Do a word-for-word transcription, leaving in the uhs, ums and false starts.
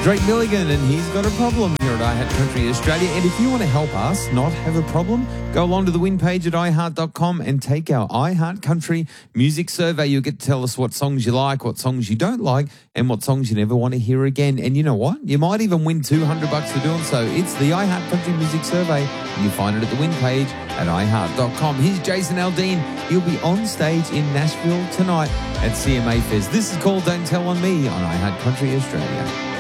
Drake Milligan, and he's got a problem here at iHeart Country Australia. And if you want to help us not have a problem, go along to the win page at i heart dot com and take our iHeart Country music survey. You'll get to tell us what songs you like, what songs you don't like, and what songs you never want to hear again. And you know what? You might even win two hundred bucks for doing so. It's the iHeart Country music survey, and you'll find it at the win page at i heart dot com. Here's Jason Aldean. He'll be on stage in Nashville tonight at C M A Fest. This is called Don't Tell on Me on iHeart Country Australia.